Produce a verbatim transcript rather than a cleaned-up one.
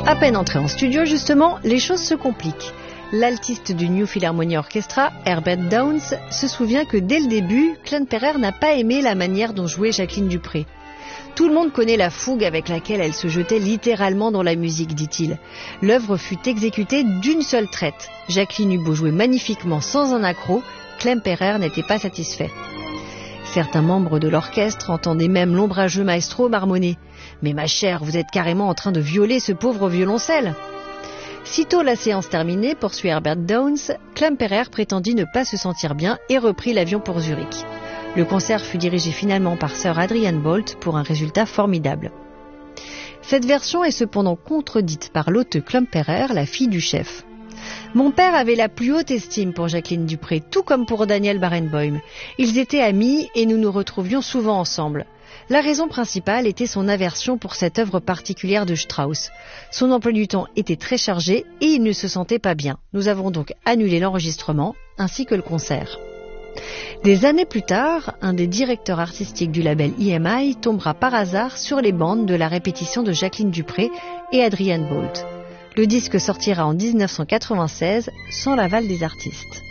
À peine entré en studio, justement, les choses se compliquent. L'altiste du New Philharmonia Orchestra, Herbert Downes, se souvient que dès le début, Klemperer n'a pas aimé la manière dont jouait Jacqueline du Pré. Tout le monde connaît la fougue avec laquelle elle se jetait littéralement dans la musique, dit-il. L'œuvre fut exécutée d'une seule traite. Jacqueline eut beau jouer magnifiquement sans un accroc, Klemperer n'était pas satisfait. Certains membres de l'orchestre entendaient même l'ombrageux maestro marmonner « Mais ma chère, vous êtes carrément en train de violer ce pauvre violoncelle !» Sitôt la séance terminée, poursuit Herbert Downes, Klemperer prétendit ne pas se sentir bien et reprit l'avion pour Zurich. Le concert fut dirigé finalement par Sir Adrian Boult pour un résultat formidable. Cette version est cependant contredite par Lotte Klemperer, la fille du chef. Mon père avait la plus haute estime pour Jacqueline du Pré, tout comme pour Daniel Barenboim. Ils étaient amis et nous nous retrouvions souvent ensemble. La raison principale était son aversion pour cette œuvre particulière de Strauss. Son emploi du temps était très chargé et il ne se sentait pas bien. Nous avons donc annulé l'enregistrement ainsi que le concert. Des années plus tard, un des directeurs artistiques du label E M I tombera par hasard sur les bandes de la répétition de Jacqueline du Pré et Adrian Boult. Le disque sortira en dix-neuf cent quatre-vingt-seize sans l'aval des artistes.